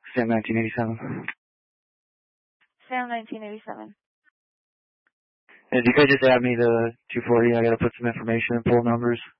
Sam 1987. Sam 1987. And you could just add me to 240. I got to put some information and pull numbers.